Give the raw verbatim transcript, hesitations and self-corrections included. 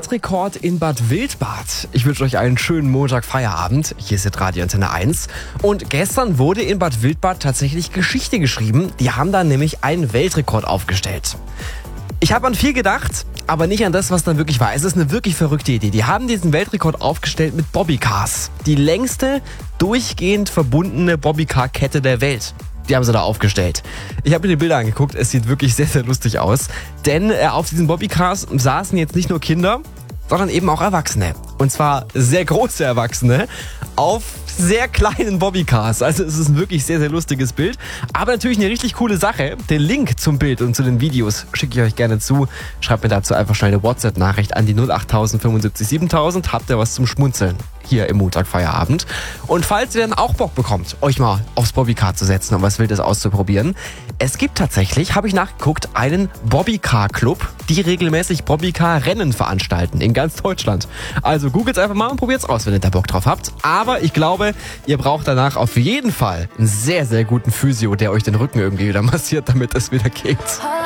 Startrekord in Bad Wildbad. Ich wünsche euch einen schönen Montag-Feierabend. Hier ist Radio Antenne eins. Und gestern wurde in Bad Wildbad tatsächlich Geschichte geschrieben. Die haben da nämlich einen Weltrekord aufgestellt. Ich habe an viel gedacht, aber nicht an das, was dann wirklich war. Es ist eine wirklich verrückte Idee. Die haben diesen Weltrekord aufgestellt mit Bobbycars. Die längste durchgehend verbundene Bobbycar-Kette der Welt. Die haben sie da aufgestellt. Ich habe mir die Bilder angeguckt. Es sieht wirklich sehr, sehr lustig aus. Denn äh, auf diesen Bobbycars saßen jetzt nicht nur Kinder, sondern eben auch Erwachsene. Und zwar sehr große Erwachsene auf sehr kleinen Bobbycars. Also es ist ein wirklich sehr, sehr lustiges Bild. Aber natürlich eine richtig coole Sache. Den Link zum Bild und zu den Videos schicke ich euch gerne zu. Schreibt mir dazu einfach schnell eine WhatsApp-Nachricht an die null acht null null fünfundsiebzig siebentausend. Habt ihr was zum Schmunzeln hier im Montagfeierabend. Und falls ihr dann auch Bock bekommt, euch mal aufs Bobbycar zu setzen und was Wildes auszuprobieren. Es gibt tatsächlich, habe ich nachgeguckt, einen Bobbycar-Club, die regelmäßig Bobbycar-Rennen veranstalten in ganz Deutschland. Also googelt einfach mal und probiert es aus, wenn ihr da Bock drauf habt. Aber ich glaube, ihr braucht danach auf jeden Fall einen sehr, sehr guten Physio, der euch den Rücken irgendwie wieder massiert, damit es wieder geht.